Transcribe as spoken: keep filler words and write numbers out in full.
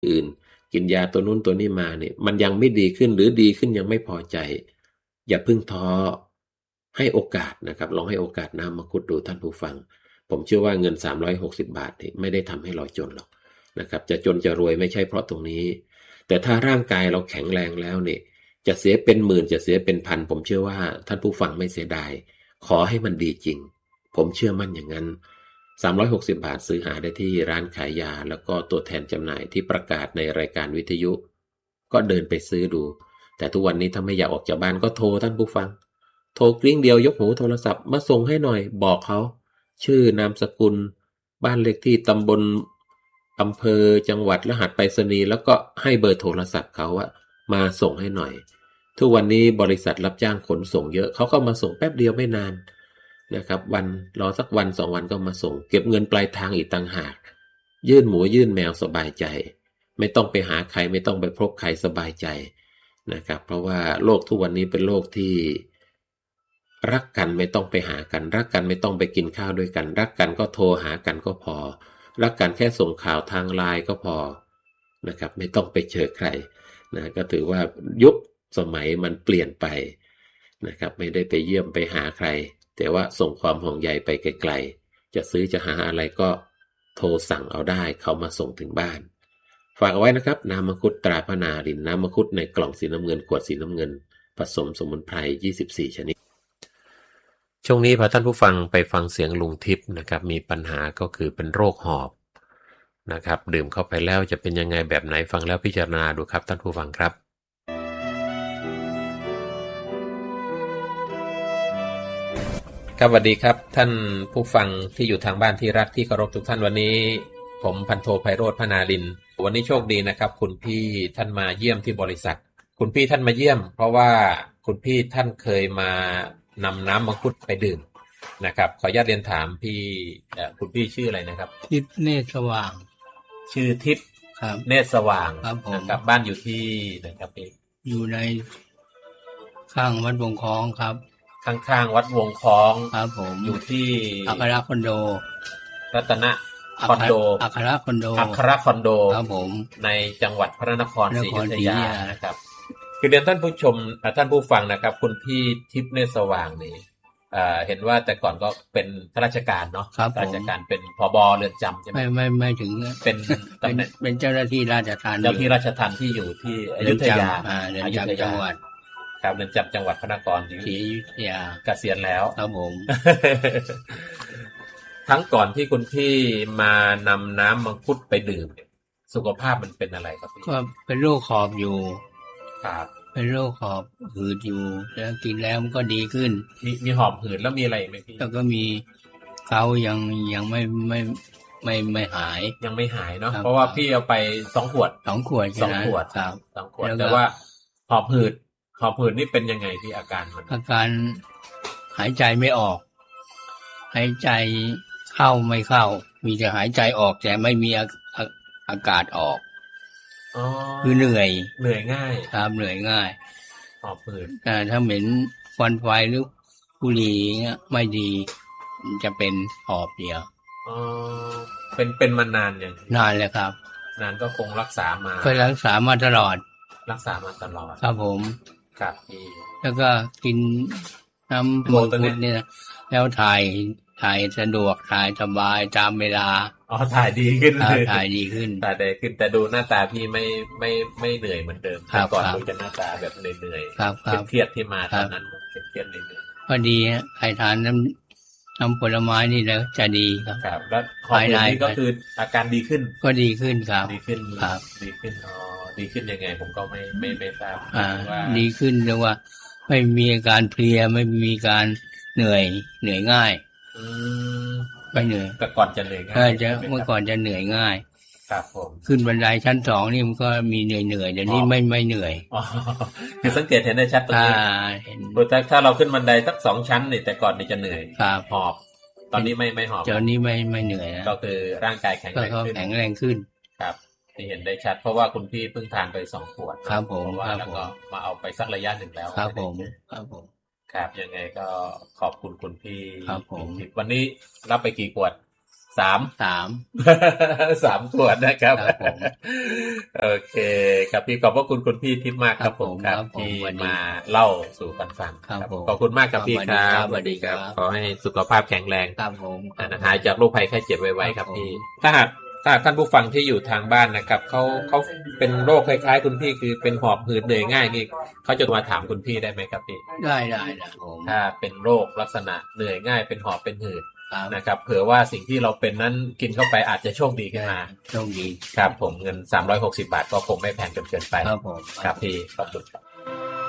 อื่นกินยาตัวนู้นตัวนี้มาเนี่ยมันยังไม่ดีขึ้นหรือดีขึ้นยังไม่พอใจอย่าเพิ่งท้อให้โอกาสนะครับลองให้โอกาสน้ำมังคุดดูท่านผู้ฟังผมเชื่อว่าเงินสามร้อยหกสิบบาทนี่ไม่ได้ทำให้เราจนหรอกนะครับจะจนจะรวยไม่ใช่เพราะตรงนี้แต่ถ้าร่างกายเราแข็งแรงแล้วเนี่ยจะเสียเป็นหมื่นจะเสียเป็นพันผมเชื่อว่าท่านผู้ฟังไม่เสียดายขอให้มันดีจริงผมเชื่อมั่นอย่างนั้นสามร้อยหกสิบบาทซื้อหาได้ที่ร้านขายยาแล้วก็ตัวแทนจำหน่ายที่ประกาศในรายการวิทยุก็เดินไปซื้อดูแต่ทุกวันนี้ถ้าไม่อยากออกจากบ้านก็โทรท่านผู้ฟังโทรกริ้งเดียวยกหูโทรศัพท์มาส่งให้หน่อยบอกเขาชื่อนามสกุลบ้านเลขที่ตำบลอำเภอจังหวัดรหัสไปรษณีย์แล้วก็ให้เบอร์โทรศัพท์เขาว่ามาส่งให้หน่อยทุกวันนี้บริษัทรับจ้างขนส่งเยอะเขาก็มาส่งแป๊บเดียวไม่นานนะครับวันรอสักวันสองวันก็มาส่งเก็บเงินปลายทางอีกต่างหากยื่นหมูยื่นแมวสบายใจไม่ต้องไปหาใครไม่ต้องไปพบใครสบายใจนะครับเพราะว่าโลกทุกวันนี้เป็นโลกที่รักกันไม่ต้องไปหากันรักกันไม่ต้องไปกินข้าวด้วยกันรักกันก็โทรหากันก็พอรักกันแค่ส่งข่าวทางไลน์ก็พอนะครับไม่ต้องไปเจอใครนะก็ถือว่ายุคสมัยมันเปลี่ยนไปนะครับไม่ได้ไปเยี่ยมไปหาใครแต่ว่าส่งความห่วงใยไปไกลๆจะซื้อจะหาอะไรก็โทรสั่งเอาได้เขามาส่งถึงบ้านฝากเอาไว้นะครับน้ำมังคุดตราพนารินน้ำมังคุดในกล่องสีน้ำเงินขวดสีน้ำเงินผสมสมุนไพรยี่สิบสี่ชนิดช่วงนี้พาท่านผู้ฟังไปฟังเสียงลุงทิพย์นะครับมีปัญหาก็คือเป็นโรคหอบนะครับดื่มเข้าไปแล้วจะเป็นยังไงแบบไหนฟังแล้วพิจารณาดูครับท่านผู้ฟังครับครับสวัสดีครับท่านผู้ฟังที่อยู่ทางบ้านที่รักที่เคารพทุกท่านวันนี้ผมพันโทไพโรจน์พนารินวันนี้โชคดีนะครับคุณพี่ท่านมาเยี่ยมที่บริษัทคุณพี่ท่านมาเยี่ยมเพราะว่าคุณพี่ท่านเคยมานำน้ำมังคุดไปดื่มนะครับขออนุญาตเรียนถามพี่คุณพี่ชื่ออะไรนะครับทิพย์เนตรสว่างชื่อทิพย์ครับเนตรสว่างนะครับบ้านอยู่ที่ไหนครับพี่อยู่ในข้างวัดวงคล้องครับข้างๆวัดวงคล้องครับผมอยู่ที่อัครคอนโดรัตนะคอนโดอัครคอนโดอัครคอนโดครับผมในจังหวัดพระนครศรีอยุธยานะครับคือเรียนท่านผู้ชมท่านผู้ฟังนะครับคุณพี่ทิพย์เนตรสว่างนี่เห็นว่าแต่ก่อนก็เป็นข้าราชการเนาะราชการเป็นผบ.เรือนจำใช่ไหมไม่ไม่ไม่ถึงเป็นตำแหน่งเป็นเจ้าหน้าที่ราชทัณฑ์เจ้าที่ราชทัณฑ์ที่อยู่ที่อยุธยาเรือนจำจังหวัดครับเรือนจำจังหวัดพระนครศรีอยุธยาเกษียณแล้วครับผมทั้งก่อนที่คุณพี่มานำน้ำมังคุดไปดื่มสุขภาพมันเป็นอะไรครับพี่ก็เป็นโรคหอบอยู่ครับเป็นโรคหอบหืดอยู่แล้วกินแล้วมันก็ดีขึ้นมีมีหอบหืดแล้วมีอะไรไหมพี่แล้วก็มีเขายังยังไม่ไม่ไม่ไม่หายยังไม่หายเนาะเพราะว่าพี่เอาไปสองขวดสองขวดสองขวดครับสองขวดแต่ว่าหอบหืดหอบหืดนี่เป็นยังไงพี่อาการมันอาการหายใจไม่ออกหายใจเข้าไม่เข้ามีแต่หายใจออกแต่ไม่มีอากาศออกอ๋อคือเหนื่อยเหนื่อยง่ายครับเหนื่อยง่ายหอบหืดแต่ถ้าเหม็นควันไฟหรือบุหรี่เงี้ยไม่ดีมันจะเป็นหอบเดียวอ๋อเป็นเป็นมานานอย่างนานเลยครับนานก็คงรักษามาเคยรักษามาตลอดรักษามาตลอดครับผมครับพี่แล้วก็กินน้ำมังคุดเนี่ยแล้วถ่ายถ่ายสะดวกถ่ายสบายตามเวลาอ๋อถ่ายดีขึ้นเลยถ่ายดีขึ้นถ่ายดีขึ้นแต่ดูหน้าตาพี่ไม่ไม่ไม่เหนื่อยเหมือนเดิมก่อนดูจะหน้าตาแบบเหนื่อยๆเครียดที่มาตอนนั้นเครียดๆเหนื่อยๆพอดีใครทานน้ำน้ำผลไม้นี่แล้วจะดีครับครับแล้วภายในก็คืออาการดีขึ้นก็ดีขึ้นครับดีขึ้นครับดีขึ้นอ๋อดีขึ้นยังไงผมก็ไม่ไม่ไม่ทราบว่าดีขึ้นแต่ว่าไม่มีอาการเพลียไม่มีการเหนื่อยเหนื่อยง่ายอืมไม่เหนื่อยแต่ก่อนจะเหนื่อยง่ายจะเมื่อก่อนจะเหนื่อยง่ายครับผมขึ้นบันไดชั้นสองนี่มันก็มีเหนื่อยเหนื่อยเดี๋ยวนี้ไม่ไม่เหนื่อยอ๋อคือสังเกตเห็นได้ชัดตรงนี้ถ้าถ้าเราขึ้นบันไดสักสองชั้นนี่แต่ก่อนนี่จะเหนื่อยหอบตอนนี้ไม่ไม่หอบตอนนี้ไม่ไม่เหนื่อยนะก็คือร่างกายแข็งแรงขึ้นแข็งแรงขึ้นครับที่เห็นได้ชัดเพราะว่าคุณพี่เพิ่งทานไปสองขวดครับผมว่าแล้วก็มาเอาไปสักระยะหนึ่งแล้วครับผมครับผมครับยังไงก็ขอบคุณคุณพี่ครับผมวันนี้รับไปกี่ขวดสามสามสามขวดนะครับครับผมโอเคครับพี่ขอบพระคุณคุณพี่ทิพย์มากครับผมครับที่มาเล่าสู่กันฟังครับขอบคุณมากครับพี่ครับสวัสดีครับขอให้สุขภาพแข็งแรงครับผมหายจากโรคภัยไข้เจ็บไวๆครับพี่ถ้าหากถ้าท่านผู้ฟังที่อยู่ทางบ้านนะครับเขาเขาเป็นโรคคล้ายๆคุณพี่คือเป็นหอบหืดเหนื่อยง่ายนี่เขาจะมาถามคุณพี่ได้ไหมครับพี่ได้ได้ได้ผมถ้าเป็นโรคลักษณะเหนื่อยง่ายเป็นหอบเป็นหืดนะครับเผื่อว่าสิ่งที่เราเป็นนั้นกินเข้าไปอาจจะโชคดีขึ้นมาโชคดีครับผมเงินสามร้อยหกสิบบาทก็คงไม่แพงจนเกินไปครับผมครับพี่ขอบคุณ